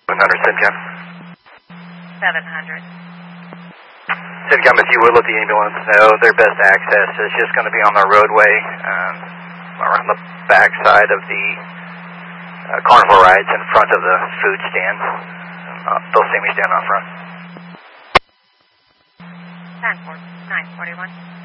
100, Simcam. 700. Simcam, if you would let the ambulance know, their best access is just going to be on the roadway around the back side of the carnival rides in front of the food stand. They'll see me stand out front. 941.